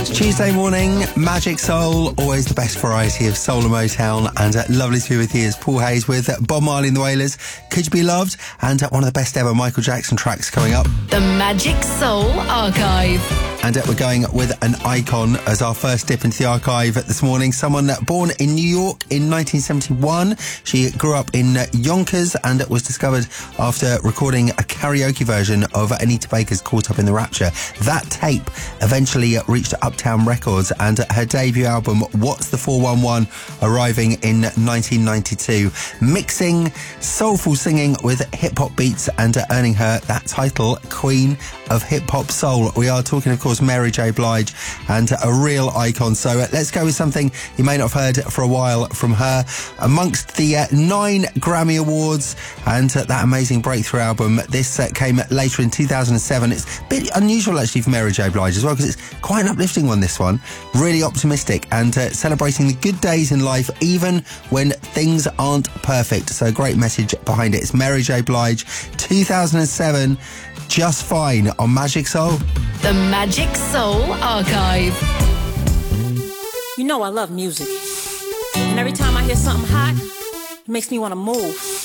Tuesday morning, Magic Soul, always the best variety of soul and Motown, and lovely to be with you as Paul Hayes with Bob Marley and the Wailers, Could You Be Loved, and one of the best ever Michael Jackson tracks coming up. The Magic Soul Archive. And we're going with an icon as our first dip into the archive this morning. Someone born in New York in 1971. She grew up in Yonkers and was discovered after recording a karaoke version of Anita Baker's Caught Up in the Rapture. That tape eventually reached Uptown Records, and her debut album, What's the 411, arriving in 1992. Mixing soulful singing with hip-hop beats and earning her that title, Queen of Hip-Hop Soul. We are talking, of course, Mary J. Blige, and a real icon. So let's go with something you may not have heard for a while from her. Amongst the 9 Grammy Awards and that amazing breakthrough album, this came later in 2007. It's a bit unusual actually for Mary J. Blige as well, because it's quite an uplifting one, this one. Really optimistic and celebrating the good days in life even when things aren't perfect. So a great message behind it. It's Mary J. Blige, 2007, Just Fine on Magic Soul. The Magic Soul Archive. You know I love music. And every time I hear something hot, it makes me want to move.